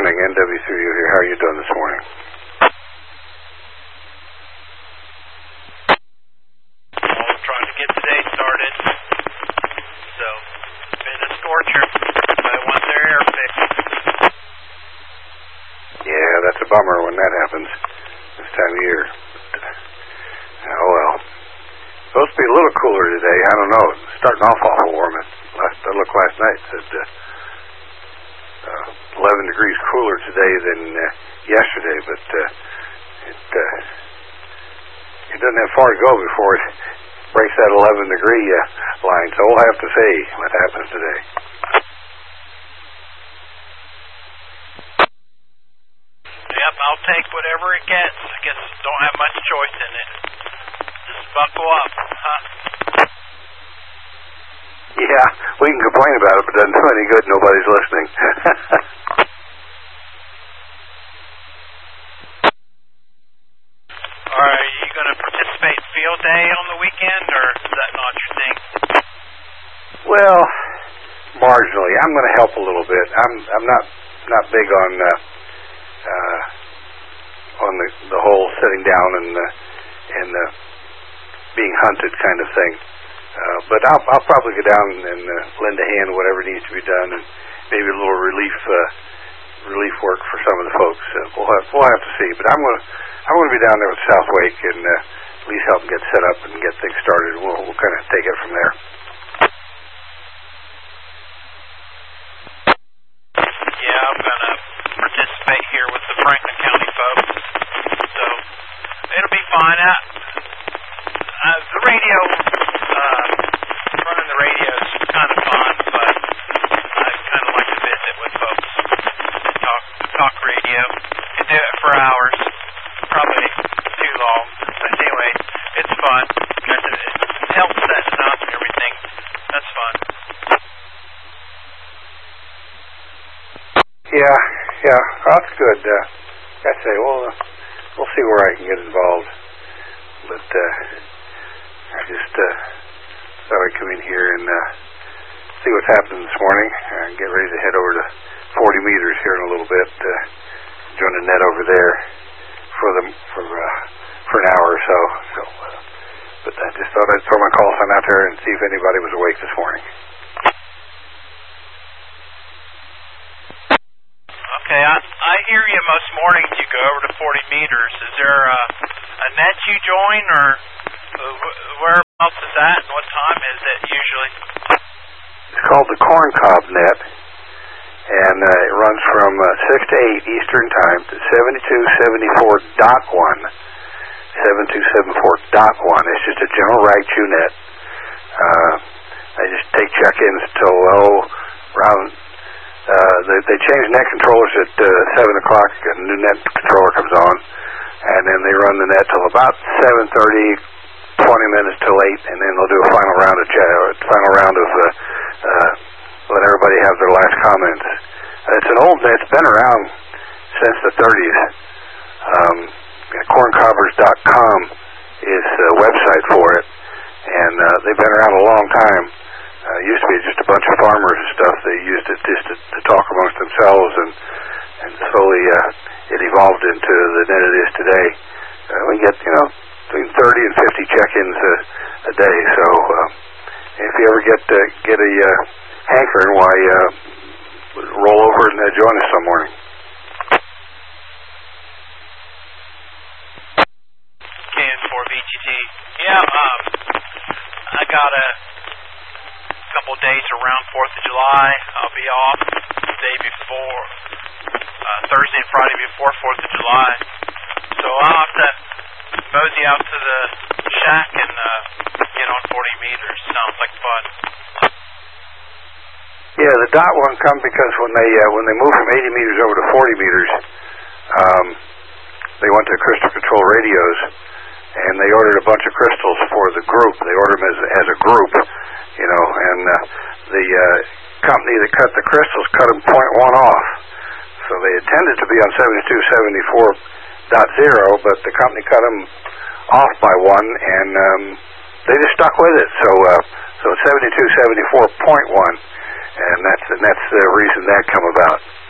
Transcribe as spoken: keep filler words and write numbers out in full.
morning. N W three U here. How are you doing this morning? Well, trying to get today started. So, been a scorcher. I want their air fixed. Yeah, that's a bummer when that happens this time of year. Oh well. Supposed to be a little cooler today. I don't know. It's starting off awful warm. Last I looked last night. It said uh, uh, eleven degrees cooler today than uh, yesterday, but uh, it uh, it doesn't have far to go before it breaks that eleven degree uh, line. So we'll have to see what happens today. Yep, I'll take whatever it gets. I guess don't have much choice in it. Just buckle up, huh? Yeah, we can complain about it, but it doesn't do any good. Nobody's listening. Are you going to participate in field day on the weekend, or is that not your thing? Well, marginally. I'm going to help a little bit. I'm I'm not not big on uh, uh, on the the whole sitting down and uh, and uh, being hunted kind of thing. Uh, but I'll I'll probably go down and uh, lend a hand whatever needs to be done, and maybe a little relief uh, relief work for some of the folks. Uh, we'll have we'll have to see. But I'm going to I'm going to be down there with South Wake and uh, at least help them get set up and get things started. We'll we'll kind of take it from there. Yeah, I'm going to participate here with the Franklin County folks, so it'll be fine. I, uh, the radio, uh, running the radio is kind of fun, but I kind of like to visit with folks and talk talk radio. You do it for hours, probably too long, but anyway, it's fun. It helps setting up and everything. That's fun. Yeah, yeah, that's good. Uh, I say, well, uh, we'll see where I can get involved. But uh, I just uh, thought I'd come in here and uh, see what's happening this morning and get ready to head over to forty meters here in a little bit. Uh, join the net over there for them for uh, for an hour or so. So, uh, but I just thought I'd throw my call sign out there and see if anybody was awake this morning. Okay, I, I hear you most mornings you go over to forty meters. Is there a, a net you join, or whereabouts is that, and what time is it usually? It's called the Corn Cob Net, and uh, it runs from uh, six to eight Eastern Time to seventy-two seventy-four dot one. seventy-two seventy-four dot one. It's just a general right-to net. Uh, they just take check-ins till, oh, around... Uh, they, they change net controllers at uh, seven o'clock. A new net controller comes on, and then they run the net till about seven thirty, twenty minutes till eight, and then they'll do a final round of ch- final round of uh, uh, let everybody have their last comments. Uh, it's an old net. It's been around since the thirties. Um, corn cobbers dot com is the website for it, and uh, they've been around a long time. Uh, it used to be just a bunch of farmers and stuff. They used it just to, to talk amongst themselves, and and slowly uh, it evolved into the net it is today. Uh, we get, you know, between thirty and fifty check-ins a, a day. So uh, if you ever get uh, get a uh, hankering, why uh, roll over and uh, join us some morning. K N four V G T. Yeah, um, I got a couple days around fourth of July. I'll be off the day before, uh, Thursday and Friday before fourth of July. So I'll have to mosey out to the shack and uh, get on forty meters. Sounds like fun. Yeah, the dot one come because when they uh, when they moved from eighty meters over to forty meters, um, they went to crystal control radios, and they ordered a bunch of crystals for the group. They ordered them as, as a group, you know, and uh, the uh, company that cut the crystals cut them point one off. So they intended to be on seventy-two seventy-four dot zero, but the company cut them off by one, and um, they just stuck with it. So uh, so seventy-two seventy-four point one, and that's and that's the reason that come about.